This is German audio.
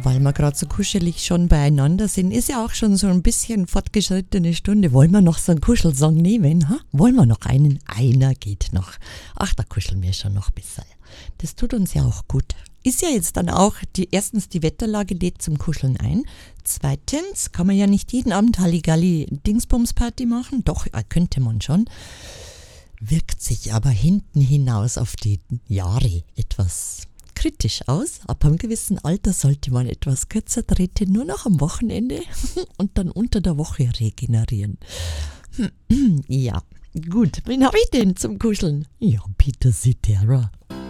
weil wir gerade so kuschelig schon beieinander sind, ist ja auch schon so ein bisschen fortgeschrittene Stunde. Wollen wir noch so einen Kuschelsong nehmen? Ha? Wollen wir noch einen? Einer geht noch. Ach, da kuscheln wir schon noch ein bisschen. Das tut uns ja auch gut. Ist ja jetzt dann auch, erstens, die Wetterlage lädt zum Kuscheln ein. Zweitens, kann man ja nicht jeden Abend Halligalli-Dingsbums-Party machen. Doch, könnte man schon. Wirkt sich aber hinten hinaus auf die Jahre etwas kritisch aus. Ab einem gewissen Alter sollte man etwas kürzer treten, nur noch am Wochenende und dann unter der Woche regenerieren. Ja, gut. Wen habe ich denn zum Kuscheln? Ja, Peter Cetera.